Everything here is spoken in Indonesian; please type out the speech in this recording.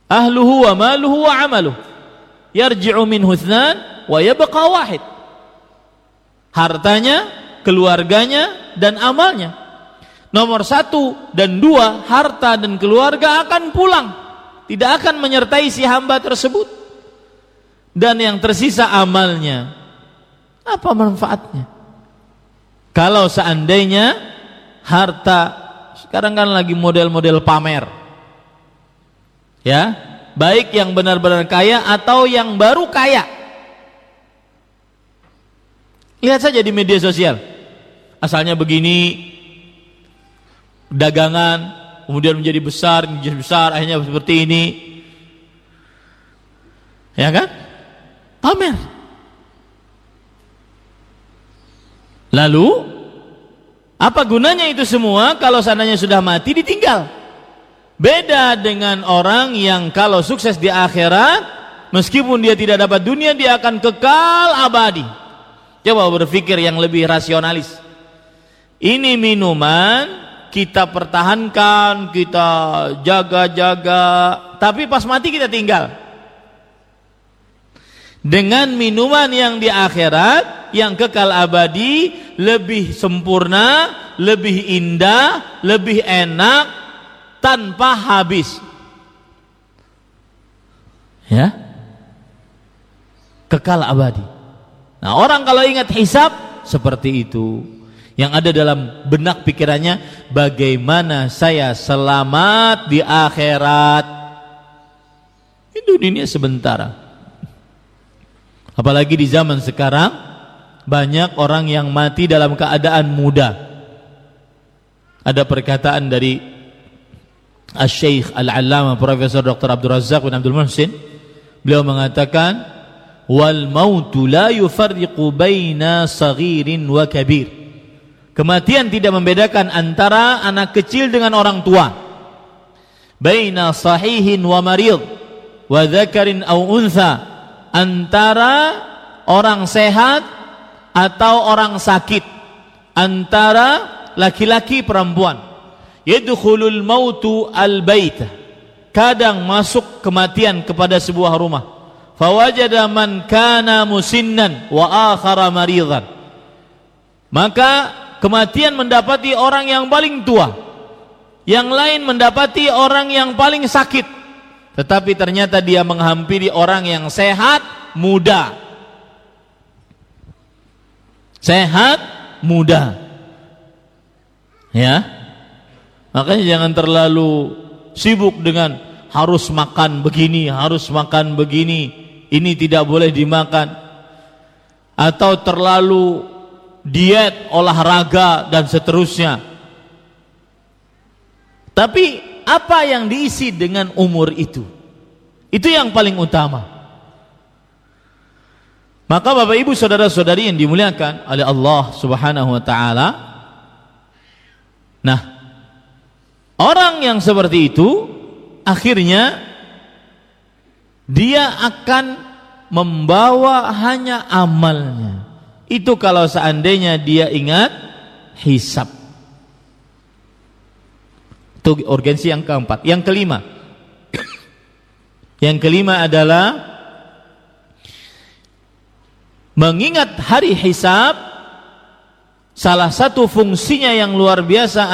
ahluhu wa maluhu wa amaluhu yarji'u minhu ithnan wa yabqa wahid. Hartanya, keluarganya, dan amalnya. Nomor 1 dan 2, harta dan keluarga akan pulang, tidak akan menyertai si hamba tersebut. Dan yang tersisa amalnya. Apa manfaatnya? Kalau seandainya harta, sekarang kan lagi model-model pamer, ya, baik yang benar-benar kaya atau yang baru kaya. Lihat saja di media sosial, asalnya begini, dagangan, kemudian menjadi besar, akhirnya seperti ini, ya kan? Pamer. Lalu apa gunanya itu semua kalau seandainya sudah mati ditinggal? Beda dengan orang yang kalau sukses di akhirat, meskipun dia tidak dapat dunia, dia akan kekal abadi. Coba berpikir yang lebih rasionalis. Ini minuman kita pertahankan, kita jaga-jaga, tapi pas mati kita tinggal. Dengan minuman yang di akhirat, yang kekal abadi, lebih sempurna, lebih indah, lebih enak, tanpa habis. Ya, kekal abadi. Nah, orang kalau ingat hisab seperti itu, yang ada dalam benak pikirannya, bagaimana saya selamat di akhirat. Itu dunia sebentar. Apalagi di zaman sekarang, banyak orang yang mati dalam keadaan muda. Ada perkataan dari Asy-Syaikh Al-Allamah Profesor Dr. Abdul Razzaq bin Abdul Muhsin. Beliau mengatakan, wal mautu la yufarriqu baina saghirin wa kabir. Kematian tidak membedakan antara anak kecil dengan orang tua. Baina sahihin wa marid wa dzakarin aw untha, antara orang sehat atau orang sakit, antara laki-laki perempuan. Yadkhulul mautu al-bait, kadang masuk kematian kepada sebuah rumah. Fawajada man kana musinnan wa akhara maridan, maka kematian mendapati orang yang paling tua, yang lain mendapati orang yang paling sakit, tetapi ternyata dia menghampiri orang yang sehat muda. Sehat muda, ya. Makanya jangan terlalu sibuk dengan harus makan begini, harus makan begini, ini tidak boleh dimakan, atau terlalu diet, olahraga dan seterusnya. Tapi apa yang diisi dengan umur itu? Itu yang paling utama. Maka Bapak Ibu saudara-saudari yang dimuliakan oleh Allah Subhanahu wa taala, nah, orang yang seperti itu akhirnya dia akan membawa hanya amalnya. Itu kalau seandainya dia ingat hisab. Itu urgensi yang keempat. Yang kelima, yang kelima adalah mengingat hari hisab. Salah satu fungsinya yang luar biasa